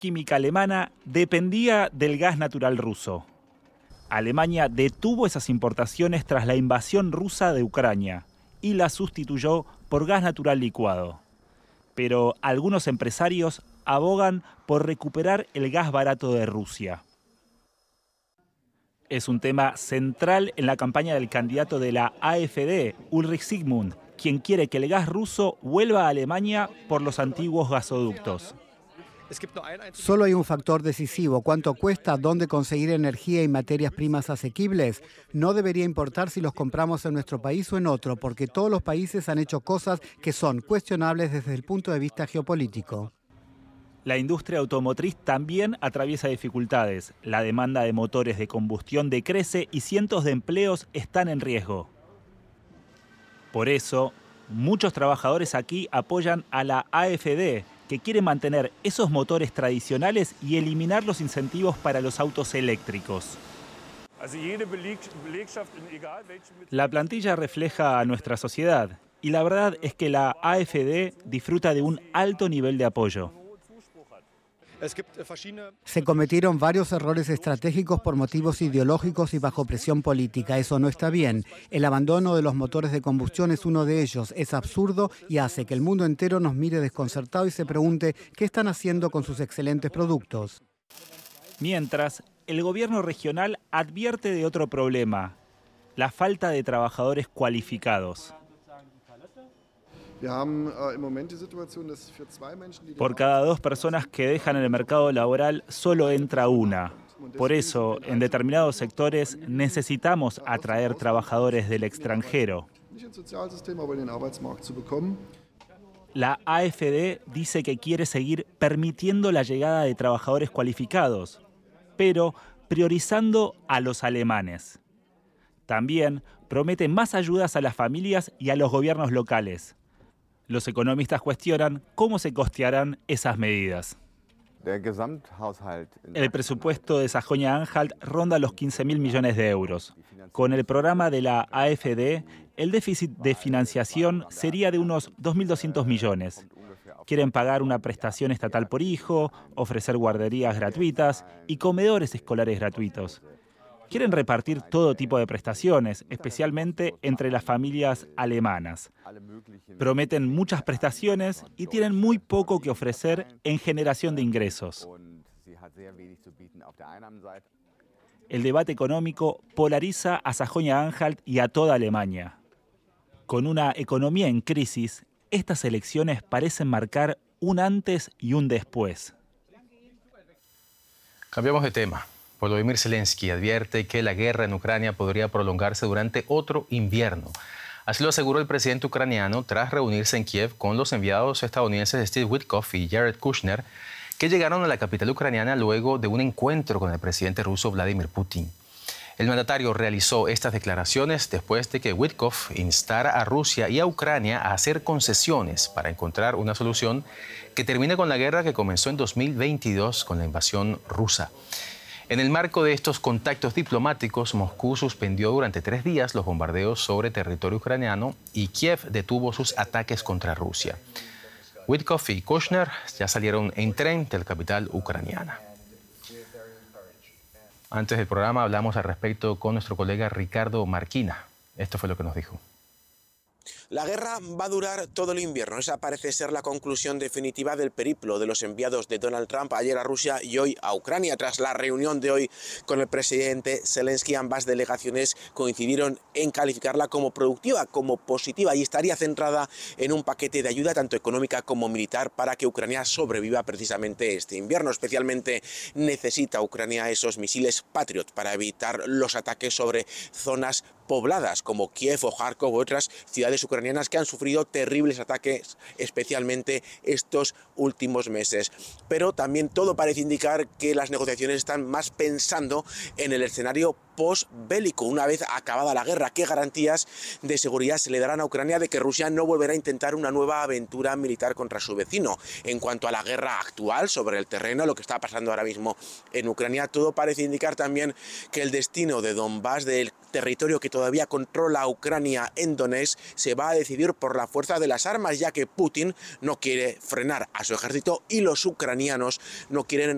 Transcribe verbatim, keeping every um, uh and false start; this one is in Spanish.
química alemana dependía del gas natural ruso. Alemania detuvo esas importaciones tras la invasión rusa de Ucrania y las sustituyó por gas natural licuado. Pero algunos empresarios abogan por recuperar el gas barato de Rusia. Es un tema central en la campaña del candidato de la A F D, Ulrich Zygmunt, quien quiere que el gas ruso vuelva a Alemania por los antiguos gasoductos. Solo hay un factor decisivo: cuánto cuesta, dónde conseguir energía y materias primas asequibles. No debería importar si los compramos en nuestro país o en otro, porque todos los países han hecho cosas que son cuestionables desde el punto de vista geopolítico. La industria automotriz también atraviesa dificultades. La demanda de motores de combustión decrece y cientos de empleos están en riesgo. Por eso, muchos trabajadores aquí apoyan a la A F D, que quiere mantener esos motores tradicionales y eliminar los incentivos para los autos eléctricos. La plantilla refleja a nuestra sociedad y la verdad es que la A F D disfruta de un alto nivel de apoyo. Se cometieron varios errores estratégicos por motivos ideológicos y bajo presión política. Eso no está bien. El abandono de los motores de combustión es uno de ellos. Es absurdo y hace que el mundo entero nos mire desconcertado y se pregunte qué están haciendo con sus excelentes productos. Mientras, el gobierno regional advierte de otro problema: la falta de trabajadores cualificados. Por cada dos personas que dejan el mercado laboral, solo entra una. Por eso, en determinados sectores necesitamos atraer trabajadores del extranjero. La A F D dice que quiere seguir permitiendo la llegada de trabajadores cualificados, pero priorizando a los alemanes. También promete más ayudas a las familias y a los gobiernos locales. Los economistas cuestionan cómo se costearán esas medidas. El presupuesto de Sajonia-Anhalt ronda los quince mil millones de euros. Con el programa de la A F D, el déficit de financiación sería de unos dos mil doscientos millones. Quieren pagar una prestación estatal por hijo, ofrecer guarderías gratuitas y comedores escolares gratuitos. Quieren repartir todo tipo de prestaciones, especialmente entre las familias alemanas. Prometen muchas prestaciones y tienen muy poco que ofrecer en generación de ingresos. El debate económico polariza a Sajonia-Anhalt y a toda Alemania. Con una economía en crisis, estas elecciones parecen marcar un antes y un después. Cambiamos de tema. Volodymyr Zelensky advierte que la guerra en Ucrania podría prolongarse durante otro invierno. Así lo aseguró el presidente ucraniano tras reunirse en Kiev con los enviados estadounidenses Steve Witkoff y Jared Kushner, que llegaron a la capital ucraniana luego de un encuentro con el presidente ruso Vladimir Putin. El mandatario realizó estas declaraciones después de que Witkoff instara a Rusia y a Ucrania a hacer concesiones para encontrar una solución que termine con la guerra que comenzó en dos mil veintidós con la invasión rusa. En el marco de estos contactos diplomáticos, Moscú suspendió durante tres días los bombardeos sobre territorio ucraniano y Kiev detuvo sus ataques contra Rusia. Witkoff y Kushner ya salieron en tren de la capital ucraniana. Antes del programa hablamos al respecto con nuestro colega Ricardo Marquina. Esto fue lo que nos dijo. La guerra va a durar todo el invierno. Esa parece ser la conclusión definitiva del periplo de los enviados de Donald Trump ayer a Rusia y hoy a Ucrania. Tras la reunión de hoy con el presidente Zelensky, ambas delegaciones coincidieron en calificarla como productiva, como positiva, y estaría centrada en un paquete de ayuda tanto económica como militar para que Ucrania sobreviva precisamente este invierno. Especialmente necesita Ucrania esos misiles Patriot para evitar los ataques sobre zonas pobladas como Kiev o Kharkov u otras ciudades ucranianas que han sufrido terribles ataques, especialmente estos últimos meses. Pero también todo parece indicar que las negociaciones están más pensando en el escenario postbélico, una vez acabada la guerra. ¿Qué garantías de seguridad se le darán a Ucrania de que Rusia no volverá a intentar una nueva aventura militar contra su vecino? En cuanto a la guerra actual sobre el terreno, lo que está pasando ahora mismo en Ucrania, todo parece indicar también que el destino de Donbass, del territorio que todavía controla Ucrania en Donetsk, se va a decidir por la fuerza de las armas, ya que Putin no quiere frenar a su ejército y los ucranianos no quieren